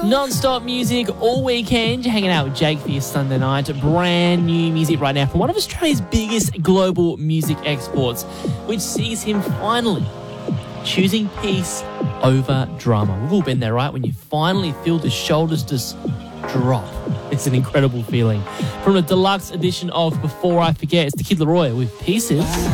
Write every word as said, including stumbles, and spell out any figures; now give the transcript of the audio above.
Non-stop music all weekend. You're hanging out with Jake for your Sunday night. Brand new music right now from one of Australia's biggest global music exports, which sees him finally choosing peace over drama. We've all been there, right? When you finally feel the shoulders just drop. It's an incredible feeling. From a deluxe edition of Before I Forget, it's the Kid Laroi with Pieces.